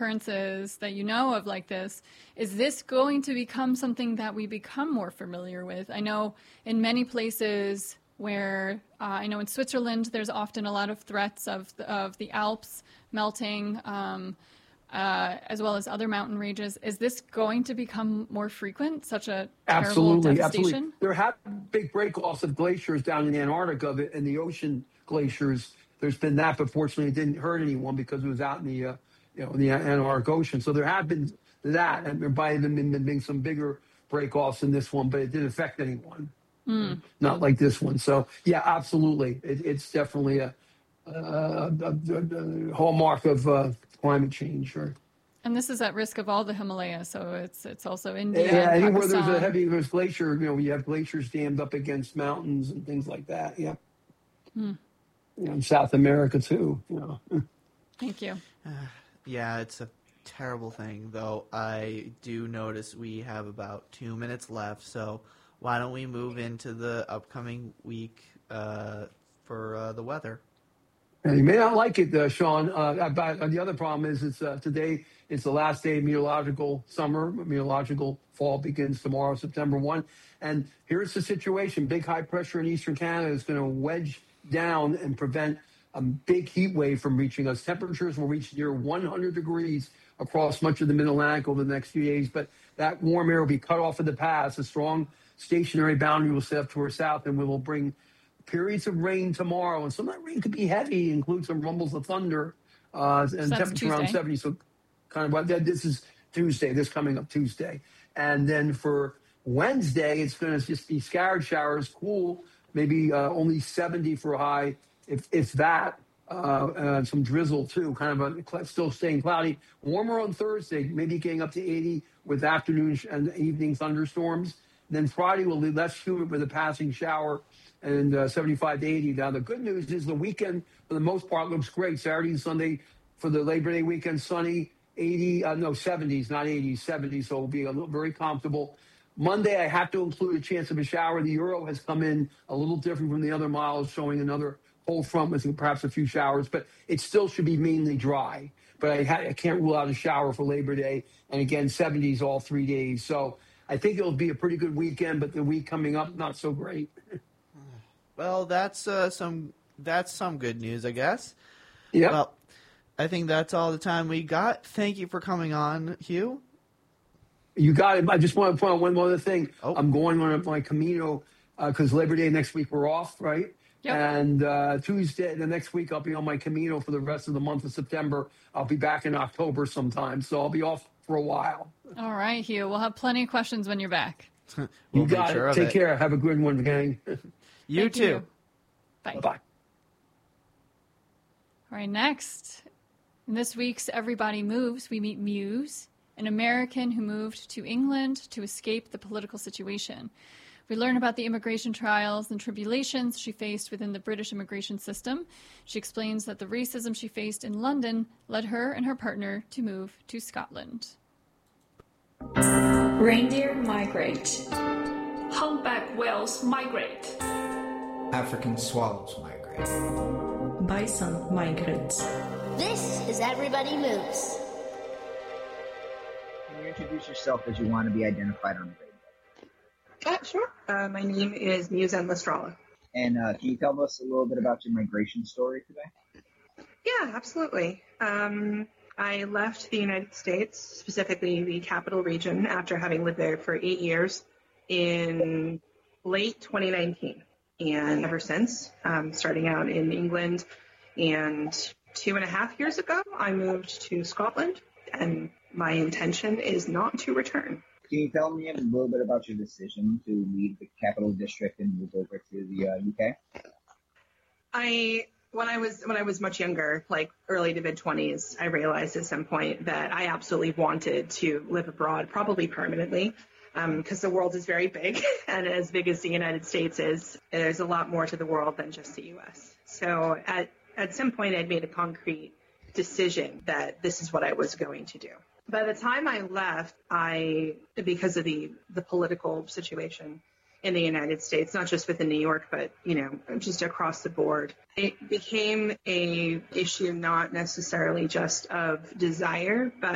occurrences that you know of like this, is this going to become something that we become more familiar with? I know in many places where, I know in Switzerland, there's often a lot of threats of the Alps melting, as well as other mountain ranges. Is this going to become more frequent, such a terrible devastation? Absolutely. There have been big break-offs of glaciers down in Antarctica and the ocean glaciers. There's been that, but fortunately it didn't hurt anyone because it was out in the in the Antarctic Ocean. So there have been that, and there might have been some bigger break-offs in this one, but it didn't affect anyone. Not like this one. So yeah, absolutely. It's definitely a hallmark of climate change. Sure. And this is at risk of all the Himalayas, so it's also India. Yeah, and anywhere Pakistan. there's glacier, you have glaciers dammed up against mountains and things like that. Yeah. In South America too. Thank you. Yeah, it's a terrible thing, though. I do notice we have about 2 minutes left, so why don't we move into the upcoming week for the weather? And you may not like it, Sean. But the other problem is today is the last day of meteorological summer. Meteorological fall begins tomorrow, September 1. And here's the situation. Big high pressure in eastern Canada is going to wedge down and prevent a big heat wave from reaching us. Temperatures will reach near 100 degrees across much of the mid-Atlantic over the next few days. But that warm air will be cut off in the pass. A strong stationary boundary will set up to our south, and we will bring periods of rain tomorrow, and some of that rain could be heavy, include some rumbles of thunder, and temperature around 70. So kind of this is Tuesday, this coming up Tuesday. And then for Wednesday, it's going to just be scattered showers, cool, maybe only 70 for a high, if that, some drizzle too, kind of still staying cloudy. Warmer on Thursday, maybe getting up to 80 with afternoon and evening thunderstorms. Then Friday will be less humid with a passing shower and 75 to 80. Now, the good news is the weekend, for the most part, looks great. Saturday and Sunday for the Labor Day weekend, sunny, 70s, not 80s, 70s, so it'll be very comfortable. Monday, I have to include a chance of a shower. The Euro has come in a little different from the other miles, showing another cold front with perhaps a few showers, but it still should be mainly dry. But I can't rule out a shower for Labor Day. And again, 70s all 3 days. So I think it'll be a pretty good weekend, but the week coming up, not so great. Well, that's some good news, I guess. Yeah. Well, I think that's all the time we got. Thank you for coming on, Hugh. You got it. I just want to point out one more other thing. Oh. I'm going on my Camino because Labor Day next week we're off, right? Yep. And Tuesday, the next week, I'll be on my Camino for the rest of the month of September. I'll be back in October sometime, so I'll be off for a while. All right, Hugh. We'll have plenty of questions when you're back. You got it. Take care. Have a good one, gang. You Thank too. you. Bye. Bye-bye. All right, next. In this week's Everybody Moves, we meet Muse, an American who moved to England to escape the political situation. We learn about the immigration trials and tribulations she faced within the British immigration system. She explains that the racism she faced in London led her and her partner to move to Scotland. Reindeer migrate. Humpback whales migrate. African swallows migrate. Bison migrate. This is Everybody Moves. Can you introduce yourself as you want to be identified on the radio? Sure. My name is Muse Lestrala. And can you tell us a little bit about your migration story today? Yeah, absolutely. I left the United States, specifically the capital region, after having lived there for 8 years in late 2019. And ever since, starting out in England, and 2.5 years ago, I moved to Scotland, and my intention is not to return. Can you tell me a little bit about your decision to leave the capital district and move over to the UK? When I was much younger, like early to mid-20s, I realized at some point that I absolutely wanted to live abroad, probably permanently, because the world is very big, and as big as the United States is, there's a lot more to the world than just the U.S. So at some point, I'd made a concrete decision that this is what I was going to do. By the time I left, because of the political situation in the United States, not just within New York, but, just across the board, it became a issue not necessarily just of desire, but